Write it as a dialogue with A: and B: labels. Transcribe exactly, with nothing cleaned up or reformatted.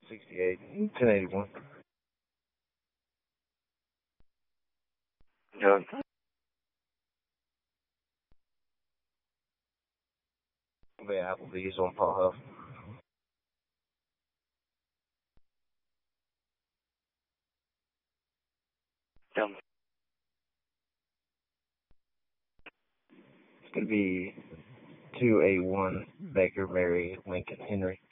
A: sixty-eight, ten eighty-one. Yeah. The Applebee's on Paul Huff. Yeah. It's gonna be two A one Baker Mary Lincoln Henry.